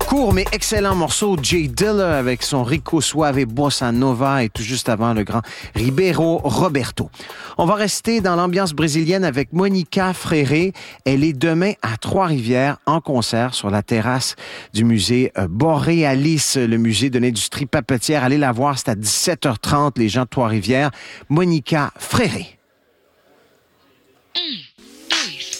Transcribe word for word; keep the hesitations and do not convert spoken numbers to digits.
Court mais excellent morceau, Jay Dilla avec son Rico Suave Bossa Nova et tout juste avant le grand Ribeiro Roberto. On va rester dans l'ambiance brésilienne avec Monica Freire. Elle est demain à Trois-Rivières en concert sur la terrasse du musée Borealis, le musée de l'industrie papetière. Allez la voir, c'est à dix-sept heures trente, les gens de Trois-Rivières. Monica Freire.